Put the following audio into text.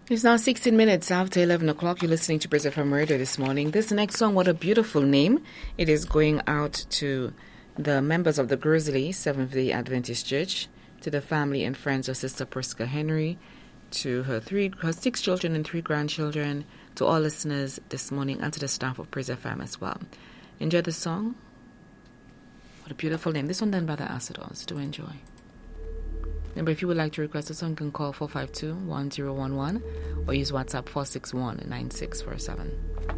It's now 16 minutes after 11 o'clock. You're listening to Praise FM Radio this morning. This next song, what a beautiful name. It is going out to the members of the Grizzly Seventh-day Adventist Church, to the family and friends of Sister Priska Henry, to her 6 children and 3 grandchildren, to all listeners this morning, and to the staff of Praise FM as well. Enjoy the song. What a beautiful name. This one done by the Acidos. Do enjoy. Remember, if you would like to request a song, you can call 452-1011 or use WhatsApp 461-9647.